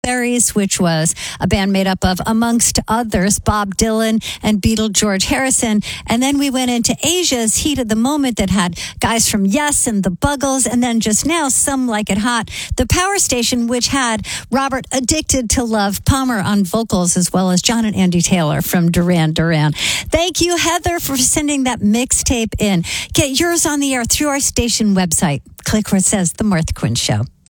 Berries, which was a band made up of, amongst others, Bob Dylan and Beatle George Harrison. And then we went into Asia's Heat of the Moment that had guys from Yes and the Buggles. And then just now, Some Like It Hot, the Power Station, which had Robert Addicted to Love Palmer on vocals, as well as John and Andy Taylor from Duran Duran. Thank you, Heather, for sending that mixtape in. Get yours on the air through our station website. Click where it says The Martha Quinn Show.